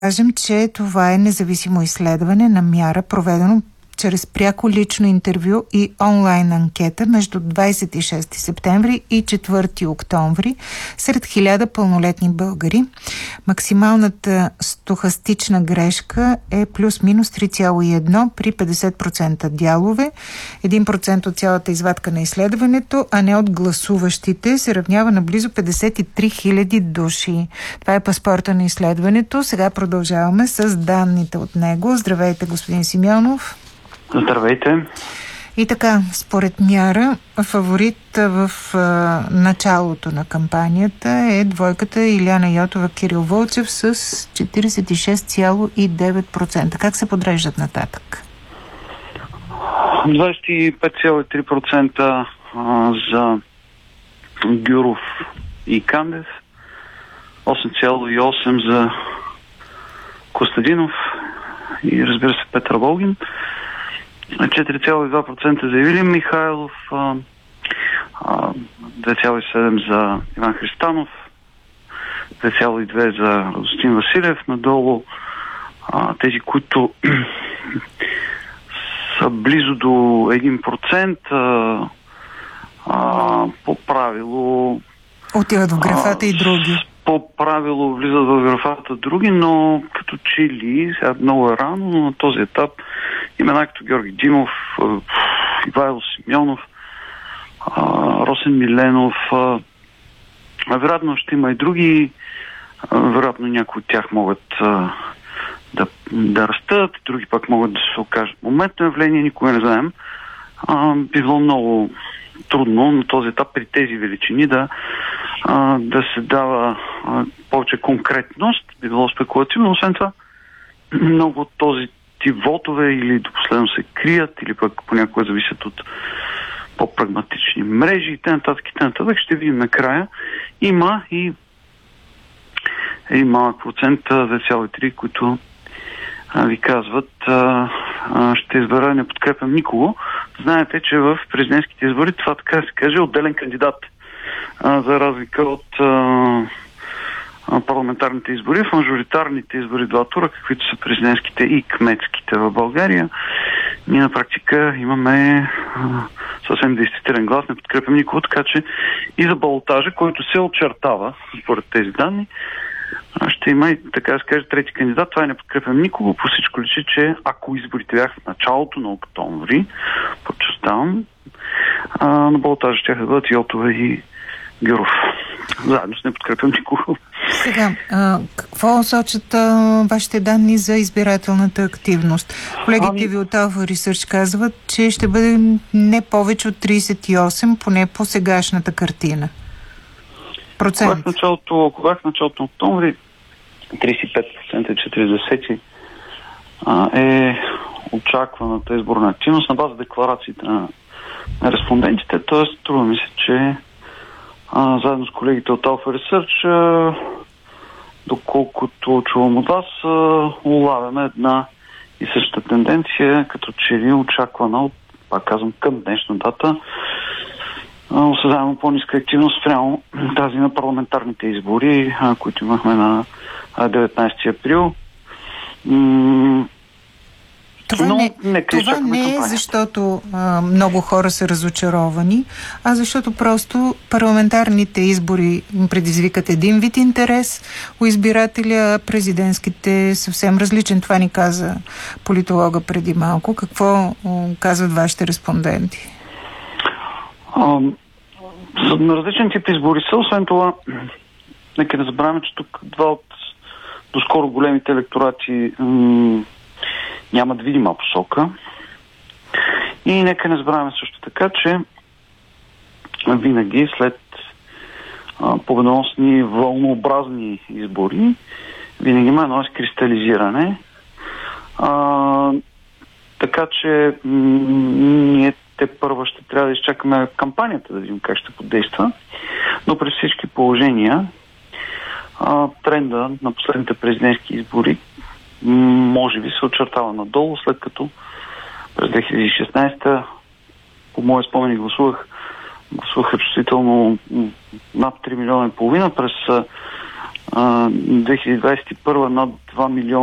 Кажем, че това е независимо изследване на Мяра, проведено чрез пряко лично интервю и онлайн анкета между 26 септември и 4 октомври сред 1000 пълнолетни българи. Максималната стохастична грешка е плюс-минус 3,1 при 50% дялове. 1% от цялата извадка на изследването, а не от гласуващите, се равнява на близо 53 000 души. Това е паспорта на изследването. Сега продължаваме с данните от него. Здравейте, господин Симеонов. Здравейте. И така, според Мяра, фаворит в началото на кампанията е двойката Илияна Йотова-Кирил Вълчев с 46,9%. Как се подреждат нататък? 25,3% за Гюров и Кандев, 8,8% за Костадинов и, разбира се, Петър Волгин, 4,2% за Илин Михайлов, 2,7% за Иван Христанов, 2,2% за Радостин Василев. Надолу тези, които са близо до 1%, по правило отиват в графата и други. По правило влизат в графата други, но като че ли, сега много е рано, но на този етап имена като Георги Димов, Ивайло Симеонов, Росен Миленов, вероятно ще има и други, вероятно някои от тях могат да растат, други пък могат да се окажат моментно явление, никога не знаем. Би било много трудно на този етап при тези величини да се дава повече конкретност, би било спекулативно. Освен това, много от този тип вотове или до последно се крият, или пък понякога зависят от по-прагматични мрежи и т.н. Ще видим накрая. Има и малък процент, 2,3%, които ви казват, ще избера, не подкрепям никого. Знаете, че в президентските избори това, така се каже, отделен кандидат. За разлика от парламентарните избори, в мажоритарните избори два тура, каквито са президентските и кметските в България, ние на практика имаме съвсем действителен глас, не подкрепям никого, така че и за балотажа, който се очертава според тези данни, ще има и, така да се каже, трети кандидат. Това не подкрепям никого. По всичко личи, че ако изборите бяха в началото на октомври, подчертавам, на балотажа ще да бъдат Йотова и Гюров. Заедно с не подкрепям никого. Сега, какво сочат вашите данни за избирателната активност? Колегите ви от Alpha Research казват, че ще бъде не повече от 38, поне по сегашната картина. Процент. Когато в началото на октомври 35,4% е очакваната изборна активност на база декларациите на респондентите. Тоест, струва ми се, че заедно с колегите от Alpha Research, доколкото чувам от вас, улавяме една и съща тенденция, като че ли очаквана от, пак казвам, към днешна дата, осъзнаваме по-ниска активност спрямо тази на парламентарните избори, които имахме на 19 април. Това не е защото много хора са разочаровани, а защото просто парламентарните избори предизвикат един вид интерес у избирателя, президентските съвсем различен. Това ни каза политолога преди малко. Какво казват вашите респонденти? На различен тип избори са. Освен това, нека не забравяме, че тук два от доскоро големите електорати нямат видима посока. И нека не забравяме също така, че винаги след победоносни вълнообразни избори винаги има едно изкристализиране. Така че ние първо ще трябва да изчакаме кампанията, да видим как ще подейства. Но при всички положения тренда на последните президентски избори може би се очертава надолу, след като през 2016 по моя спомен гласуваха чувствително над 3,5 милиона. През 2021 над 2 милиона